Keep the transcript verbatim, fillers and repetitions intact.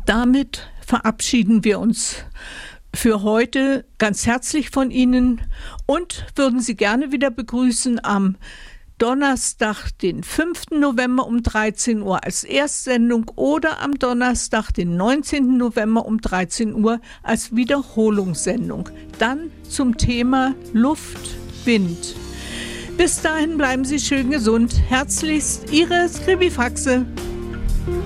Damit verabschieden wir uns für heute ganz herzlich von Ihnen und würden Sie gerne wieder begrüßen am Donnerstag, den fünften November um dreizehn Uhr als Erstsendung oder am Donnerstag, den neunzehnten November um dreizehn Uhr als Wiederholungssendung. Dann zum Thema Luft, Wind. Bis dahin bleiben Sie schön gesund. Herzlichst, Ihre Skribifaxe.